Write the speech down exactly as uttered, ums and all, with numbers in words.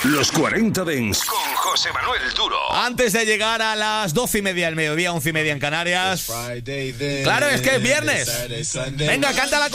Los cuarenta Dents con José Manuel Duro. Antes de llegar a las doce y media del mediodía, once y media en Canarias. Claro, es que es viernes. Venga, cántala.